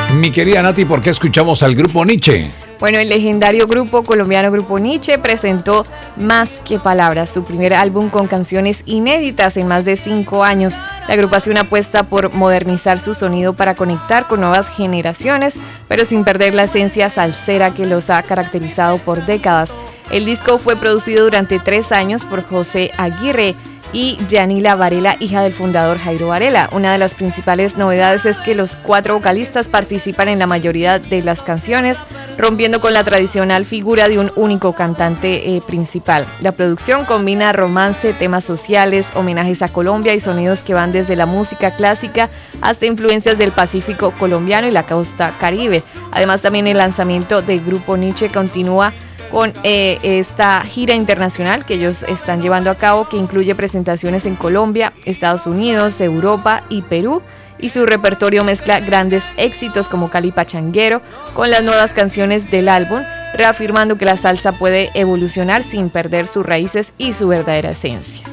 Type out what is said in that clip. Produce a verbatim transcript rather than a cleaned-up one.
Mi querida Nati, ¿por qué escuchamos al grupo Nietzsche? Bueno, el legendario grupo colombiano Grupo Nietzsche presentó Más que Palabras, su primer álbum con canciones inéditas en más de cinco años. La agrupación apuesta por modernizar su sonido para conectar con nuevas generaciones, pero sin perder la esencia salsera que los ha caracterizado por décadas. El disco fue producido durante tres años por José Aguirre y Yanila Varela, hija del fundador Jairo Varela. Una de las principales novedades es que los cuatro vocalistas participan en la mayoría de las canciones, rompiendo con la tradicional figura de un único cantante eh, principal. La producción combina romance, temas sociales, homenajes a Colombia y sonidos que van desde la música clásica hasta influencias del Pacífico colombiano y la costa Caribe. Además, también el lanzamiento del Grupo Nietzsche continúa con eh, esta gira internacional que ellos están llevando a cabo, que incluye presentaciones en Colombia, Estados Unidos, Europa y Perú, y su repertorio mezcla grandes éxitos como Cali Pachanguero con las nuevas canciones del álbum, reafirmando que la salsa puede evolucionar sin perder sus raíces y su verdadera esencia.